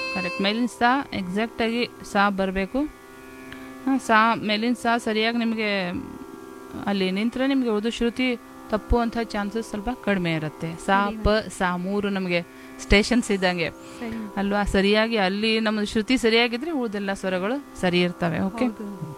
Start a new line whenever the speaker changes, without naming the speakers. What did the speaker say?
Correct. ಮೇಲಿನ ಸಾ ಎಕ್ಸಾಕ್ಟಾಗಿ ಸಾ ಬರಬೇಕು. ಸಾ ಮೇಲಿನ ಸಾ ಸರಿಯಾಗಿ ನಿಮಗೆ ಅಲ್ಲಿ ನಿಂತರೆ ನಿಮಗೆ ಉಳಿದು ಶ್ರುತಿ ತಪ್ಪುವಂಥ ಚಾನ್ಸಸ್ ಸ್ವಲ್ಪ ಕಡಿಮೆ ಇರುತ್ತೆ. ಸಾ
ಸರಿ
ಪ ಸಾ ಮೂರು ನಮಗೆ ಸ್ಟೇಷನ್ಸ್ ಇದ್ದಂಗೆ
ಸರಿ
ಅಲ್ವಾ. ಸರಿಯಾಗಿ ಅಲ್ಲಿ ನಮ್ಮ ಶ್ರುತಿ ಸರಿಯಾಗಿದ್ರೆ ಉಳಿದೆಲ್ಲ ಸ್ವರಗಳು ಸರಿ ಇರ್ತವೆ. ಓಕೆ.
ಹೌದು